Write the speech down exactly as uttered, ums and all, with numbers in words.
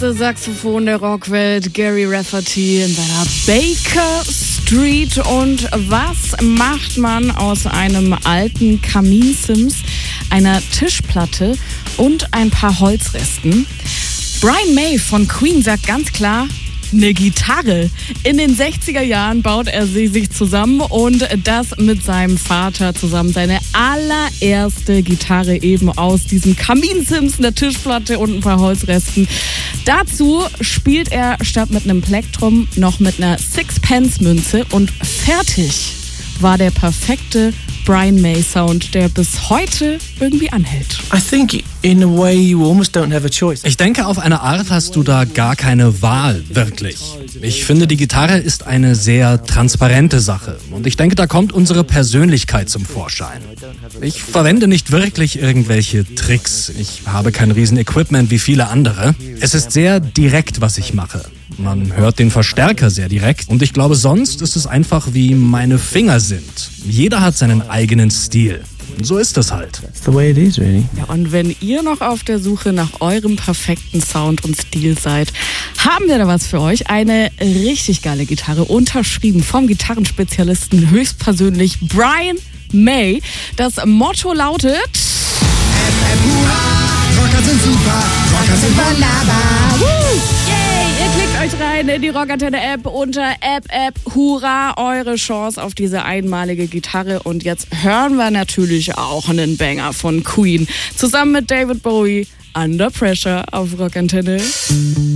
erste Saxophon der Rockwelt, Gary Rafferty in seiner Baker Street. Und was macht man aus einem alten Kaminsims, einer Tischplatte und ein paar Holzresten? Brian May von Queen sagt ganz klar, eine Gitarre. In den sechziger Jahren baut er sie sich zusammen und das mit seinem Vater zusammen. Seine allererste Gitarre eben aus diesem Kaminsims, einer Tischplatte und ein paar Holzresten. Dazu spielt er statt mit einem Plektrum noch mit einer Sixpence-Münze und fertig war der perfekte Brian May Sound, der bis heute irgendwie anhält. I think in a way you almost don't have a choice. Ich denke, auf eine Art hast du da gar keine Wahl, wirklich. Ich finde, die Gitarre ist eine sehr transparente Sache. Und ich denke, da kommt unsere Persönlichkeit zum Vorschein. Ich verwende nicht wirklich irgendwelche Tricks. Ich habe kein Riesen-Equipment wie viele andere. Es ist sehr direkt, was ich mache. Man hört den Verstärker sehr direkt. Und ich glaube, sonst ist es einfach, wie meine Finger sind. Jeder hat seinen eigenen Stil. So ist es halt. That's the way it is, really. Ja, und wenn ihr noch auf der Suche nach eurem perfekten Sound und Stil seid, haben wir da was für euch. Eine richtig geile Gitarre, unterschrieben vom Gitarrenspezialisten höchstpersönlich Brian May. Das Motto lautet: Rocker sind super, Rocker sind wunderbar. Woo! Yay! Ihr klickt euch rein in die Rockantenne-App unter App-App. Hurra! Eure Chance auf diese einmalige Gitarre. Und jetzt hören wir natürlich auch einen Banger von Queen. Zusammen mit David Bowie, Under Pressure auf Rockantenne.